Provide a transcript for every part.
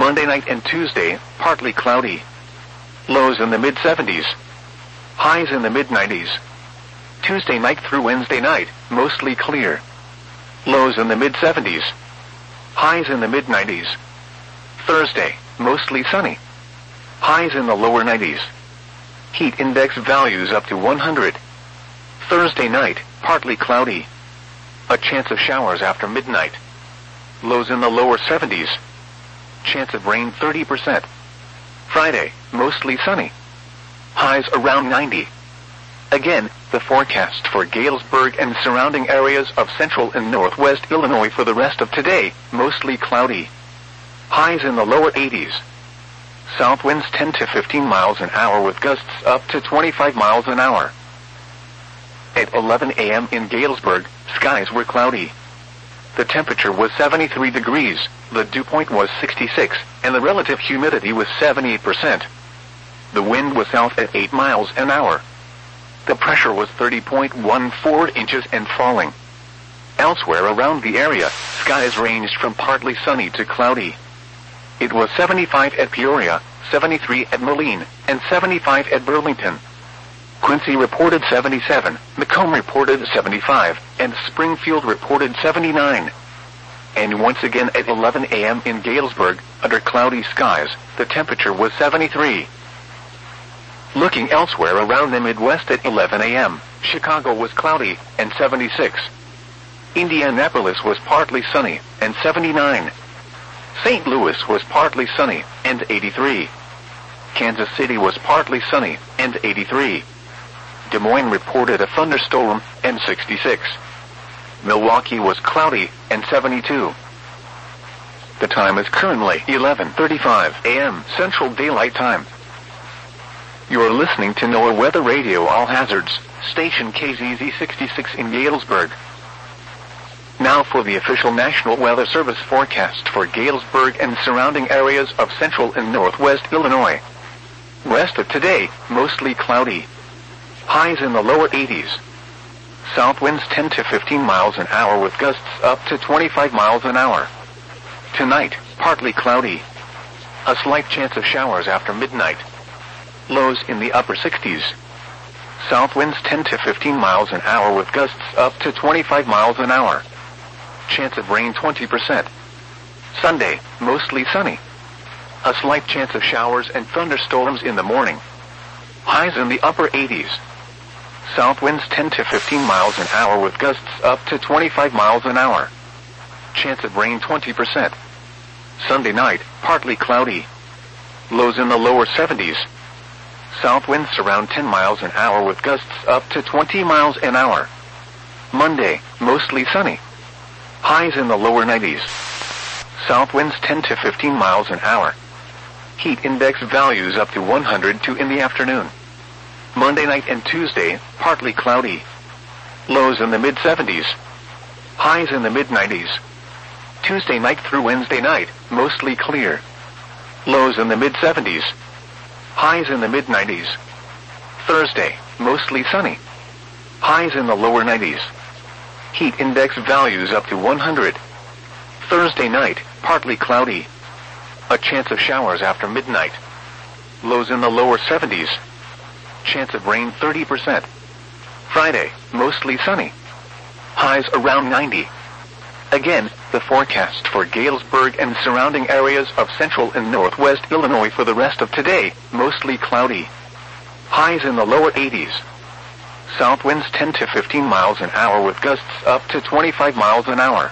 Monday night and Tuesday, partly cloudy. Lows in the mid-70s. Highs in the mid-90s. Tuesday night through Wednesday night, mostly clear. Lows in the mid-70s. Highs in the mid-90s. Thursday, mostly sunny. Highs in the lower 90s. Heat index values up to 100. Thursday night, partly cloudy. A chance of showers after midnight. Lows in the lower 70s. Chance of rain 30%. Friday, mostly sunny. Highs around 90. Again, the forecast for Galesburg and surrounding areas of central and northwest Illinois for the rest of today, mostly cloudy. Highs in the lower 80s. South winds 10 to 15 miles an hour with gusts up to 25 miles an hour. At 11 a.m. in Galesburg, skies were cloudy. The temperature was 73 degrees, the dew point was 66, and the relative humidity was 78%. The wind was south at 8 miles an hour. The pressure was 30.14 inches and falling. Elsewhere around the area, skies ranged from partly sunny to cloudy. It was 75 at Peoria, 73 at Moline, and 75 at Burlington. Quincy reported 77, Macomb reported 75, and Springfield reported 79. And once again at 11 a.m. in Galesburg, under cloudy skies, the temperature was 73. Looking elsewhere around the Midwest at 11 a.m., Chicago was cloudy, and 76. Indianapolis was partly sunny, and 79. St. Louis was partly sunny, and 83. Kansas City was partly sunny, and 83. Des Moines reported a thunderstorm, and 66. Milwaukee was cloudy, and 72. The time is currently 11:35 a.m. Central Daylight Time. You're listening to NOAA Weather Radio All Hazards, station KZZ 66 in Galesburg. Now for the official National Weather Service forecast for Galesburg and surrounding areas of central and northwest Illinois. Rest of today, mostly cloudy. Highs in the lower 80s. South winds 10 to 15 miles an hour with gusts up to 25 miles an hour. Tonight, partly cloudy. A slight chance of showers after midnight. Lows in the upper 60s. South winds 10 to 15 miles an hour with gusts up to 25 miles an hour. Chance of rain 20%. Sunday, mostly sunny. A slight chance of showers and thunderstorms in the morning. Highs in the upper 80s. South winds 10 to 15 miles an hour with gusts up to 25 miles an hour. Chance of rain 20%. Sunday night, partly cloudy. Lows in the lower 70s. South winds around 10 miles an hour with gusts up to 20 miles an hour. Monday, mostly sunny. Highs in the lower 90s. South winds 10 to 15 miles an hour. Heat index values up to 102 in the afternoon. Monday night and Tuesday, partly cloudy. Lows in the mid-70s. Highs in the mid-90s. Tuesday night through Wednesday night, mostly clear. Lows in the mid-70s. Highs in the mid-90s. Thursday, mostly sunny. Highs in the lower 90s. Heat index values up to 100. Thursday night, partly cloudy. A chance of showers after midnight. Lows in the lower 70s. Chance of rain 30%. Friday, mostly sunny. Highs around 90. Again, the forecast for Galesburg and surrounding areas of central and northwest Illinois for the rest of today, mostly cloudy. Highs in the lower 80s. South winds 10 to 15 miles an hour with gusts up to 25 miles an hour.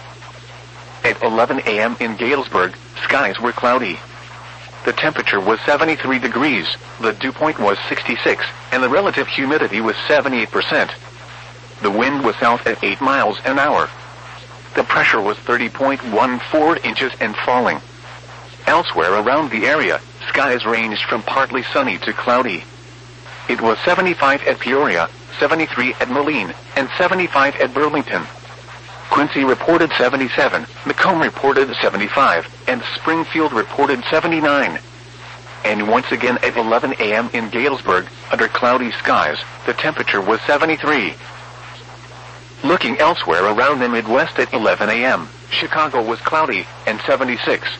At 11 a.m. in Galesburg, skies were cloudy. The temperature was 73 degrees, the dew point was 66, and the relative humidity was 78%. The wind was south at 8 miles an hour. The pressure was 30.14 inches and falling. Elsewhere around the area, skies ranged from partly sunny to cloudy. It was 75 at Peoria, 73 at Moline, and 75 at Burlington. Quincy reported 77, Macomb reported 75, and Springfield reported 79. And once again at 11 a.m. in Galesburg, under cloudy skies, the temperature was 73. Looking elsewhere around the Midwest at 11 a.m., Chicago was cloudy, and 76.